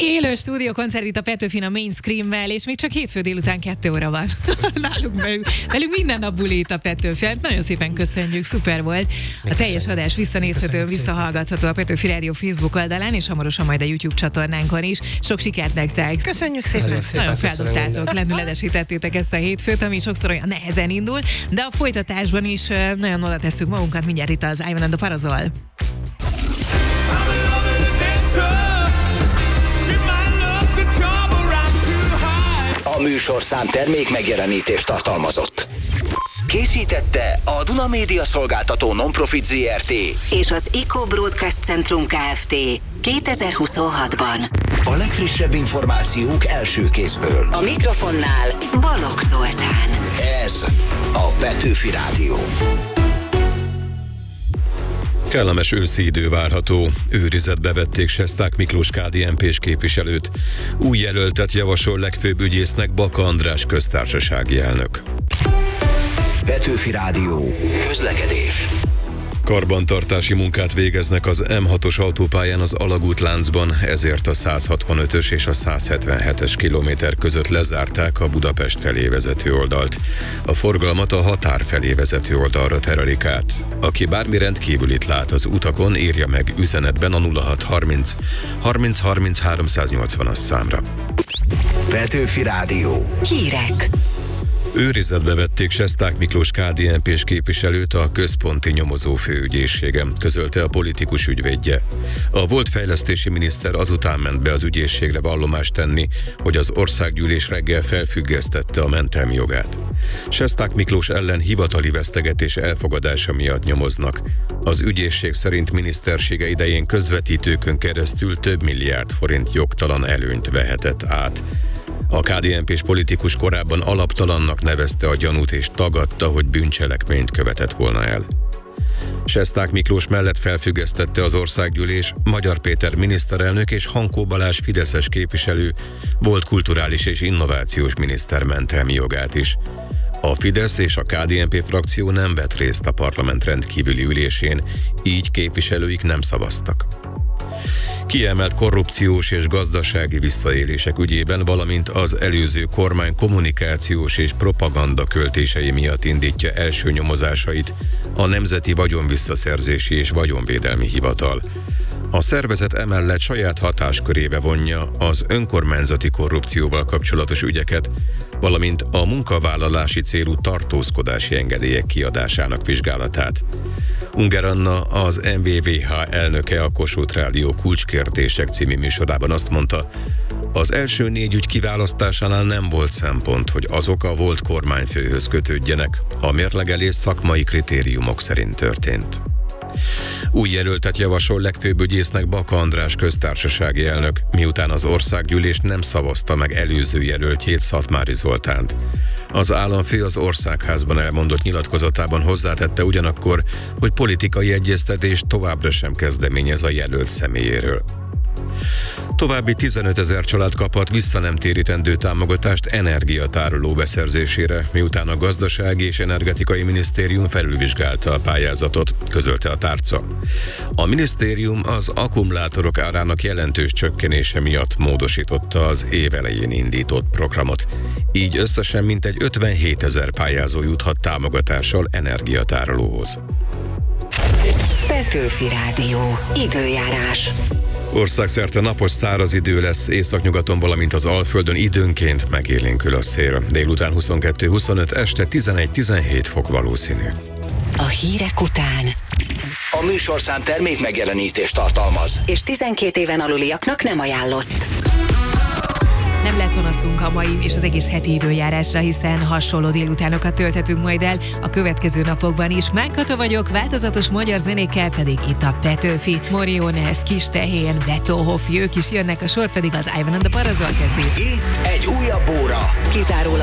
Élő stúdiókoncert itt a Petőfin a Mainstream-mel, és még csak hétfő délután 2 óra van. Nálunk velünk minden nap buli itt a Petőfi. Nagyon szépen köszönjük, szuper volt. A teljes adás visszanézhető, visszahallgatható a Petőfi Rádió Facebook oldalán, és hamarosan majd a YouTube csatornánkon is. Sok sikert nektek! Köszönjük szépen! Nagyon feldobtátok, lendületesítettétek ezt a hétfőt, ami sokszor olyan nehezen indul, de a folytatásban is nagyon oda tesszük magunkat, mindjárt itt az Ivan and the Parazol. A műsorszám termék megjelenítést tartalmazott. Készítette a Duna Média Szolgáltató Nonprofit Zrt. és az Eco Broadcast Centrum Kft. 2026-ban. A legfrissebb információk első kézből. A mikrofonnál Balogh Zoltán. Ez a Petőfi Rádió. Kellemes őszi idő várható. Őrizetbe vették Sesták Miklós KDNP-s képviselőt. Új jelöltet javasol legfőbb ügyésznek Baka András köztársasági elnök. Petőfi Rádió. Közlekedés. Karbantartási munkát végeznek az M6-os autópályán az alagútláncban, ezért a 165-ös és a 177-es kilométer között lezárták a Budapest felé vezető oldalt. A forgalmat a határ felé vezető oldalra terelik át. Aki bármi rendkívülit lát az utakon, írja meg üzenetben a 0630 30 30 380-as számra. Petőfi Rádió. Hírek. Őrizetbe vették Sesták Miklós KDNP-s képviselőt a központi nyomozó főügyészsége, közölte a politikus ügyvédje. A volt fejlesztési miniszter azután ment be az ügyészségre vallomást tenni, hogy az országgyűlés reggel felfüggesztette a mentelmi jogát. Sesták Miklós ellen hivatali vesztegetés elfogadása miatt nyomoznak. Az ügyészség szerint minisztersége idején közvetítőkön keresztül több milliárd forint jogtalan előnyt vehetett át. A KDNP-s politikus korábban alaptalannak nevezte a gyanút és tagadta, hogy bűncselekményt követett volna el. Sesták Miklós mellett felfüggesztette az országgyűlés Magyar Péter miniszterelnök és Hankó Balázs fideszes képviselő, volt kulturális és innovációs miniszter mentelmi jogát is. A Fidesz és a KDNP frakció nem vett részt a parlament rendkívüli ülésén, így képviselőik nem szavaztak. Kiemelt korrupciós és gazdasági visszaélések ügyében, valamint az előző kormány kommunikációs és propaganda költései miatt indítja első nyomozásait a Nemzeti Vagyonvisszaszerzési és Vagyonvédelmi Hivatal. A szervezet emellett saját hatáskörébe vonja az önkormányzati korrupcióval kapcsolatos ügyeket, valamint a munkavállalási célú tartózkodási engedélyek kiadásának vizsgálatát. Unger Anna, az MVVH elnöke a Kossuth Rádió Kulcskérdések című műsorában azt mondta, az első 4 ügy kiválasztásánál nem volt szempont, hogy azok a volt kormányfőhöz kötődjenek, a mérlegelés szakmai kritériumok szerint történt. Új jelöltet javasol legfőbb ügyésznek Baka András köztársasági elnök, miután az országgyűlés nem szavazta meg előző jelöltjét, Szatmári Zoltánt. Az államfő az Országházban elmondott nyilatkozatában hozzátette ugyanakkor, hogy politikai egyeztetést továbbra sem kezdeményez a jelölt személyéről. További 15 000 család kaphat visszanemtérítendő támogatást energiatároló beszerzésére, miután a Gazdasági és Energetikai Minisztérium felülvizsgálta a pályázatot, közölte a tárca. A minisztérium az akkumulátorok árának jelentős csökkenése miatt módosította az év elején indított programot. Így összesen mintegy 57 000 pályázó juthat támogatással energiatárolóhoz. Petőfi Rádió. Időjárás. Országszerte napos száraz idő lesz, északnyugaton, valamint az Alföldön időnként megélénkül a szél. Délután 22-25, este 11-17 fok valószínű. A hírek után. A műsorszám termék megjelenítést tartalmaz. És 12 éven aluliaknak nem ajánlott. Nem lett panaszunk a mai és az egész heti időjárásra, hiszen hasonló délutánokat tölthetünk majd el a következő napokban is. Mánkata vagyok, változatos magyar zenékkel pedig itt a Petőfi. Moriones, Kis Tehén, Beethoven, ők is jönnek, a sor pedig az Ivan and the Parazol kezdi. Itt egy újabb óra. Kizárólag